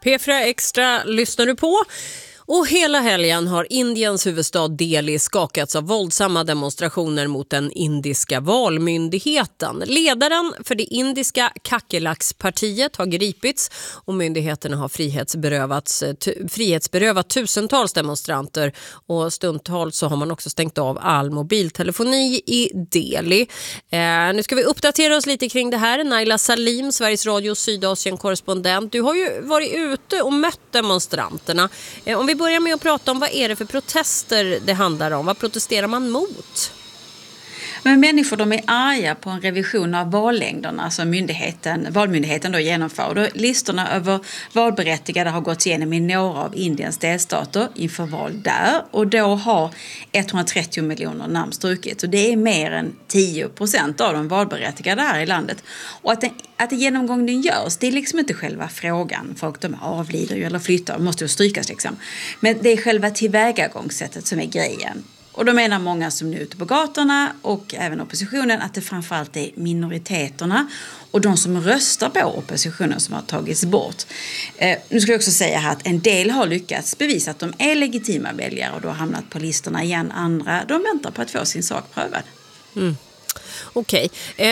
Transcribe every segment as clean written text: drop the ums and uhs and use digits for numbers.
P4 Extra lyssnar du på. Och hela helgen har Indiens huvudstad Delhi skakats av våldsamma demonstrationer mot den indiska valmyndigheten. Ledaren för det indiska Kakelaks-partiet har gripits och myndigheterna har frihetsberövat tusentals demonstranter. Och stundtals så har man också stängt av all mobiltelefoni i Delhi. Nu ska vi uppdatera oss lite kring det här. Naila Salim, Sveriges Radios Sydasien-korrespondent. Du har ju varit ute och mött demonstranterna. Om vi börjar med att prata om vad är det för protester det handlar om. Vad protesterar man mot? Men människor de är arga på en revision av vallängderna som valmyndigheten då genomför. Då listorna över valberättigade har gått igenom i några av Indiens delstater inför val där. Och då har 130 miljoner namn strukits. Och det är mer än 10% av de valberättigade här i landet. Och att en genomgång görs, det är liksom inte själva frågan. Folk de avlider ju eller flyttar, måste ju strykas liksom. Men det är själva tillvägagångssättet som är grejen. Och då menar många som nu är ute på gatorna och även oppositionen att det framförallt är minoriteterna och de som röstar på oppositionen som har tagits bort. Nu ska jag också säga här att en del har lyckats bevisa att de är legitima väljare och då har hamnat på listorna igen. Andra, de väntar på att få sin sak prövad. Okej.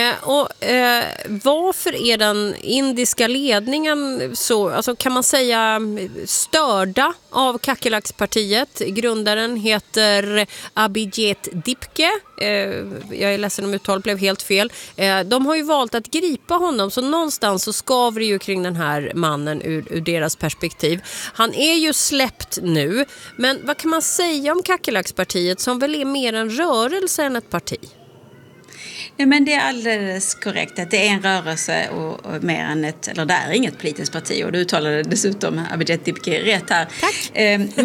Varför är den indiska ledningen så, alltså kan man säga, störda av Kakelaks-partiet? Grundaren heter Abhijit Dipke. Jag är ledsen om uttalet blev helt fel. De har ju valt att gripa honom, så någonstans så skaver det ju kring den här mannen ur deras perspektiv. Han är ju släppt nu, men vad kan man säga om Kakelaks-partiet som väl är mer en rörelse än ett parti? Ja, men det är alldeles korrekt att det är en rörelse och mer än eller det är inget politiskt parti, och du uttalade dessutom Abhijit Dipke rätt här. Tack.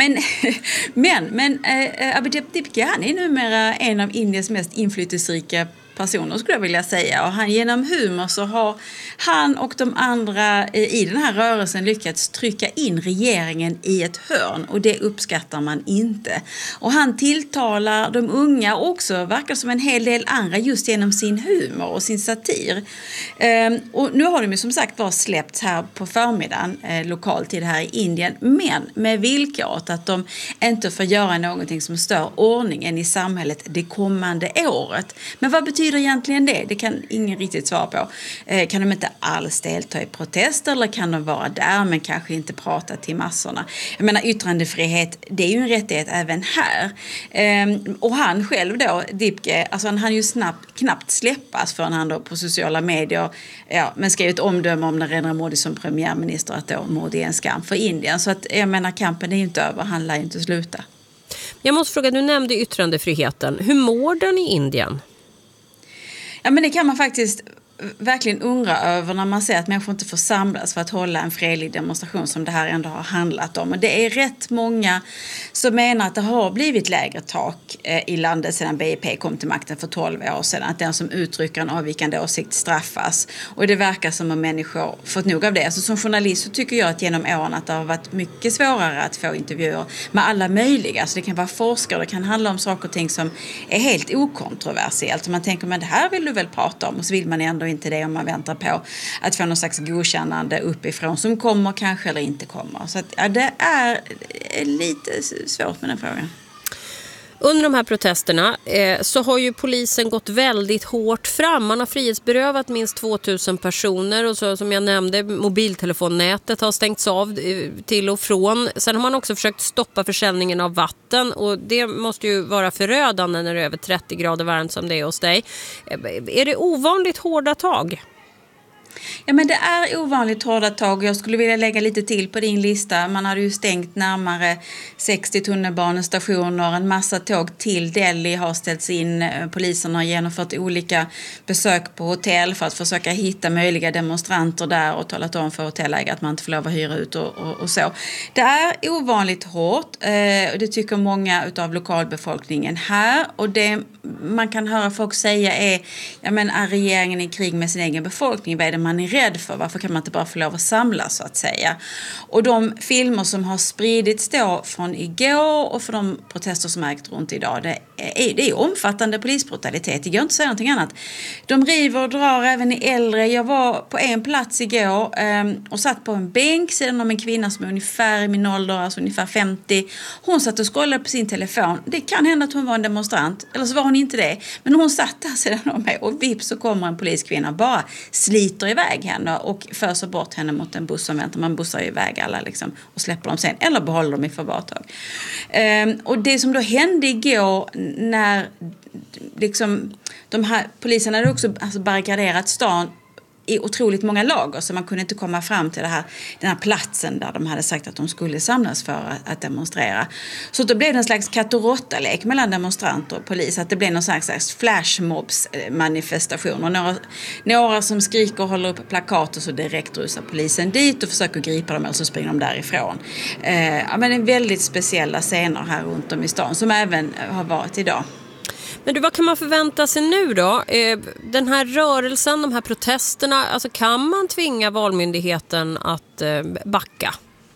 Men Abhijit Dipke, han är numera en av Indiens mest inflytelserika personer skulle jag vilja säga, och han genom humor så har han och de andra i den här rörelsen lyckats trycka in regeringen i ett hörn, och det uppskattar man inte. Och han tilltalar de unga också, verkar som en hel del andra, just genom sin humor och sin satir. Och nu har de ju som sagt var släppts här på förmiddagen lokalt till det här i Indien, men med villkoret att de inte får göra någonting som stör ordningen i samhället det kommande året. Men vad betyder egentligen det? Det kan ingen riktigt svara på. Kan de inte alls delta i protester, eller kan de vara där men kanske inte prata till massorna? Jag menar, yttrandefrihet, det är ju en rättighet även här. Och han själv då, Dipke, alltså han ju knappt släppas förrän han då på sociala medier men skrev ett omdöme om Narendra Modi som premiärminister, att då Modi är en skam för Indien. Så att jag menar, kampen är ju inte över, han lär ju inte sluta. Jag måste fråga, du nämnde yttrandefriheten. Hur mår den i Indien? Ja, men det kan man faktiskt verkligen undra över när man ser att människor inte får samlas för att hålla en fredlig demonstration som det här ändå har handlat om. Och det är rätt många som menar att det har blivit lägre tak i landet sedan BIP kom till makten för 12 år sedan. Att den som uttrycker en avvikande åsikt straffas. Och det verkar som om människor fått nog av det. Alltså som journalist så tycker jag att genom åren att det har varit mycket svårare att få intervjuer med alla möjliga. Så det kan vara forskare, det kan handla om saker och ting som är helt okontroversiellt. Så man tänker, men det här vill du väl prata om? Och så vill man ändå inte det om man väntar på att få någon slags godkännande uppifrån som kommer kanske eller inte kommer. Så att, det är lite svårt med den frågan. Under de här protesterna så har ju polisen gått väldigt hårt fram. Man har frihetsberövat minst 2000 personer, och så, som jag nämnde, mobiltelefonnätet har stängts av till och från. Sen har man också försökt stoppa försäljningen av vatten, och det måste ju vara förödande när det är över 30 grader varmt som det är hos dig. Är det ovanligt hårda tag? Ja, men det är ovanligt hårda tag. Jag skulle vilja lägga lite till på din lista. Man hade ju stängt närmare 60 tunnelbanestationer. En massa tåg till Delhi har ställts in. Polisen har genomfört olika besök på hotell för att försöka hitta möjliga demonstranter där och talat om för hotellägare att man inte får lov att hyra ut och så. Det är ovanligt hårt. Det tycker många av lokalbefolkningen här. Och det man kan höra folk säga är regeringen i krig med sin egen befolkning. Vad är det man är rädd för? Varför kan man inte bara få lov att samlas så att säga? Och de filmer som har spridits då från igår och för de protester som ägt runt idag, det är omfattande polisbrutalitet. Det går inte att säga någonting annat. De river och drar även i äldre. Jag var på en plats igår och satt på en bänk sedan om en kvinna som är ungefär i min ålder, alltså ungefär 50. Hon satt och scrollade på sin telefon. Det kan hända att hon var en demonstrant, eller så var hon inte det. Men hon satt där sedan om mig och vips så kommer en poliskvinna och bara sliter iväg henne och föser bort henne mot en buss som väntar. Man bussar iväg alla liksom, och släpper dem sen, eller behåller dem i förvartag. Och det som då hände igår när liksom, de här poliserna hade också barrikaderat stan i otroligt många lager, så man kunde inte komma fram till den här platsen där de hade sagt att de skulle samlas för att demonstrera. Så då blev det en slags katt- och råttalek mellan demonstranter och polis, att det blev någon slags flashmobs-manifestation. Och några som skriker och håller upp plakat och så direkt rusar polisen dit och försöker gripa dem, eller så springer de därifrån. Men det är väldigt speciella scener här runt om i stan som även har varit idag. Men du, vad kan man förvänta sig nu då? Den här rörelsen, de här protesterna, alltså kan man tvinga Valmyndigheten att backa?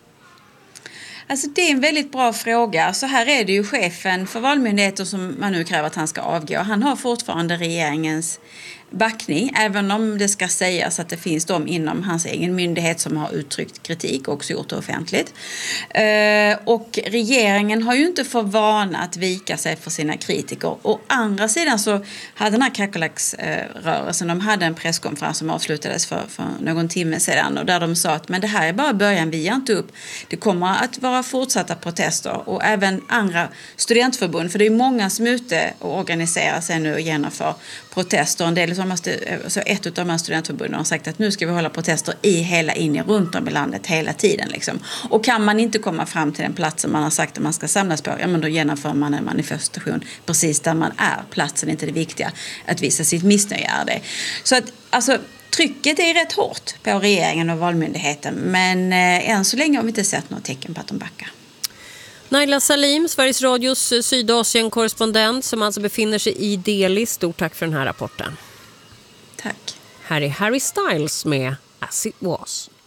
Alltså det är en väldigt bra fråga. Så här är det ju chefen för Valmyndigheten som man nu kräver att han ska avgå. Han har fortfarande regeringens backning, även om det ska sägas att det finns de inom hans egen myndighet som har uttryckt kritik och också gjort det offentligt. Och regeringen har ju inte för vana att vika sig för sina kritiker. Å andra sidan så hade den här Kakelaks-rörelsen, de hade en presskonferens som avslutades för någon timme sedan, och där de sa att men det här är bara början, vi ger inte upp. Det kommer att vara fortsatta protester, och även andra studentförbund, för det är många som är ute och organiserar sig nu och genomför protester. En del så ett av de här studentförbunden har sagt att nu ska vi hålla protester runt om i landet hela tiden. Liksom. Och kan man inte komma fram till den platsen man har sagt att man ska samlas på, ja, men då genomför man en manifestation precis där man är. Platsen är inte det viktiga. Att visa sitt missnöje är det. Så att, alltså, trycket är rätt hårt på regeringen och Valmyndigheten, men än så länge har vi inte sett något tecken på att de backar. Naila Salim, Sveriges Radios Sydasien-korrespondent som alltså befinner sig i Delhi. Stort tack för den här rapporten. Tack. Här är Harry Styles med As It Was.